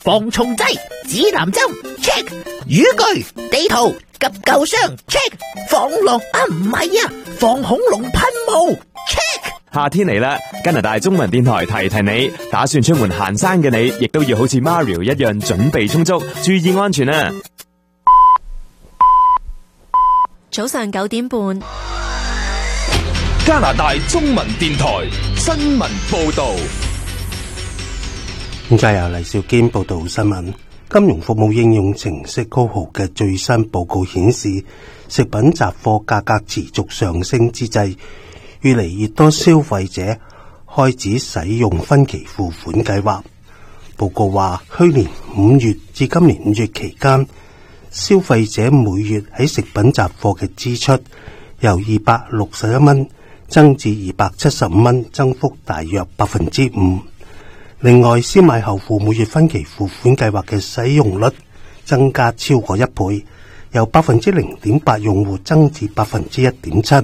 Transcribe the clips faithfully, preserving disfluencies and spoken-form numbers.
防蟲劑、指南針 check， 雨具、地圖、急救箱 check， 防狼啊唔係啊，防恐龍噴霧 check。 夏天嚟啦，加拿大中文電台提提你，打算出門行山嘅你，亦都要好似 Mario 一樣準備充足，注意安全啊！ 早上九點半， 加拿大中文電台新聞報道。 咁就由黎兆堅報道新聞。金融服務應用程式高豪嘅最新報告顯示，食品雜貨價格持續上升之際，越嚟越多消費者開始使用分期付款計劃。報告話，去年五月至今年五月期間，消費者每月喺食品雜貨嘅支出由二百六十一蚊增至二百七十五蚊，增幅大約百分之五。另外，先買後付每月分期付款計劃嘅使用率增加超過一倍，由百分之零點八用戶增至百分之一點七。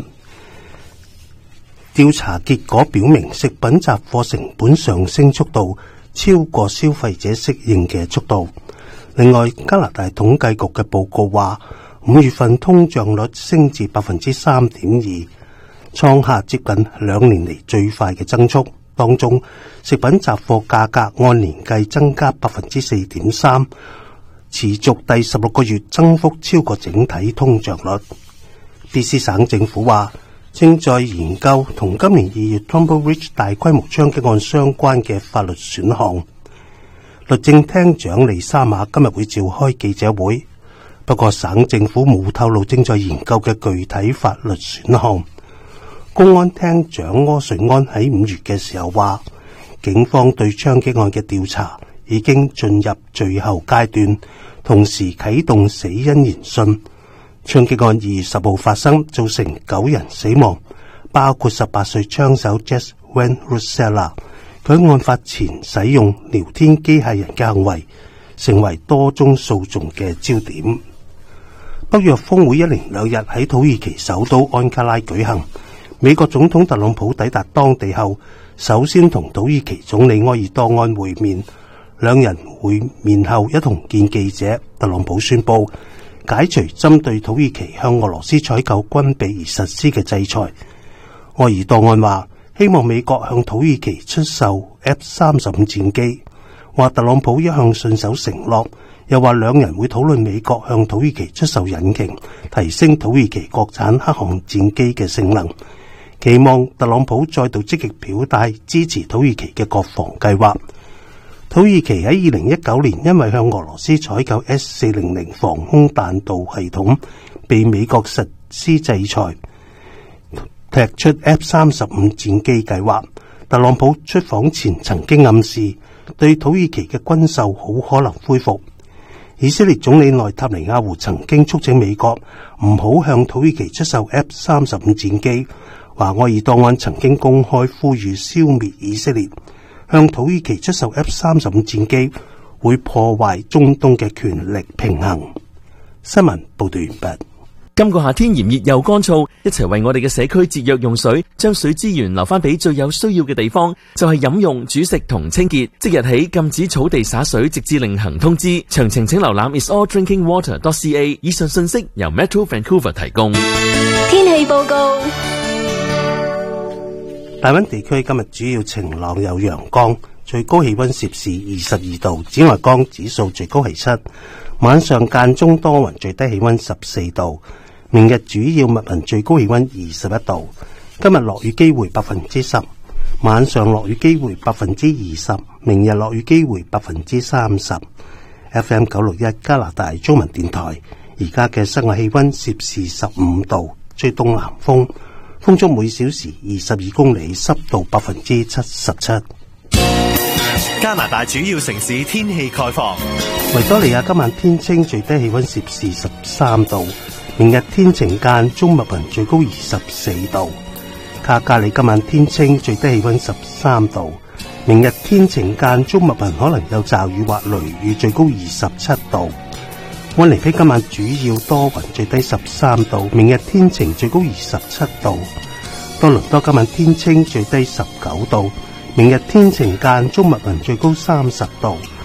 調查結果表明，食品雜貨成本上升速度超過消費者適應嘅速度。另外，加拿大統計局嘅報告話，五月份通脹率升至百分之三點二，創下接近兩年嚟最快嘅增速。當中，食品雜貨價格按年計增加百分之四點三，持續第十六個月增幅超過整體通脹率。B C 省政府話，正在研究同今年二月 Tombo Ridge 大規模槍擊案相關嘅法律選項。律政廳長利沙馬今日會召開記者會，不過省政府冇透露正在研究嘅具體法律選項。公安廳長柯瑞安喺五月嘅時候話，警方對槍擊案嘅調查已經進入最後階段，同時啟動死因研訊。槍擊案二月十號發生，造成九人死亡，包括十八歲槍手 Jess Van Russella。佢案發前使用聊天機械人嘅行為，成為多宗訴訟嘅焦點。北約峰會一連兩日喺土耳其首都安卡拉舉行。美國總統特朗普抵達當地後，首先同土耳其總理埃爾多安會面，兩人會面後一同見記者。特朗普宣布解除針對土耳其向俄羅斯採購軍備而實施嘅制裁。埃爾多安話希望美國向土耳其出售 F 三十五戰機，話特朗普一向信守承諾，又話兩人會討論美國向土耳其出售引擎，提升土耳其國產黑航戰機嘅性能。期望特朗普再度積極表態支持土耳其嘅國防計劃。土耳其喺二零一九年因為向俄羅斯採購 S 四百防空彈道系統，被美國實施制裁，踢出 F 三十五戰機計劃。特朗普出訪前曾經暗示，對土耳其嘅軍售好可能恢復。以色列總理內塔尼亞胡曾經促請美國唔好向土耳其出售 F 三十五戰機。話埃爾多安曾經公開呼籲消滅以色列，向土耳其出售 F 三十五戰機會破壞中東嘅權力平衡。新聞報道完畢。 今個夏天炎熱又乾燥，一齊為我哋嘅社區節約用水，將水資源留翻俾最有需要嘅地方，就係飲用、煮食同清潔。即日起禁止草地灑水，直至另行通知。詳情請瀏覽 is all drinking water dot c a。以上信息由 Metro Vancouver 提供。 天氣報告。 大溫地區今日主要晴朗有陽光，最高氣溫攝氏二十二度，紫外光指數最高係七。晚上間中多雲，最低氣溫十四度。明日主要密雲，最高氣溫二十一度。今日落雨機會百分之十，晚上落雨機會百分之二十，明日落雨機會百分之三十。F M 九六一加拿大中文電台，而家嘅室外氣溫攝氏十五度，吹東南風。風速每小時二十二公里，濕度百分之七十七。 加拿大主要城市天氣概況： 維多利亞今晚天晴，最低氣溫攝氏十三度；明日天晴間中密雲，最高二十四度。卡加里今晚天晴，最低氣溫十三度；明日天晴間中密雲，可能有驟雨或雷雨，最高二十七度。安妮菲今晚主要多雲，最低十三度；明日天晴，最高二十七度。多倫多今晚天晴，最低十九度；明日天晴間中密雲，最高三十度。